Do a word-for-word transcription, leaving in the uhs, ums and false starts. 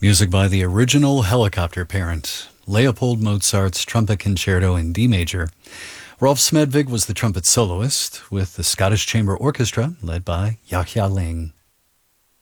Music by the original Helicopter Parent, Leopold Mozart's Trumpet Concerto in D major. Rolf Smedvig was the trumpet soloist, with the Scottish Chamber Orchestra led by Yachia Ling.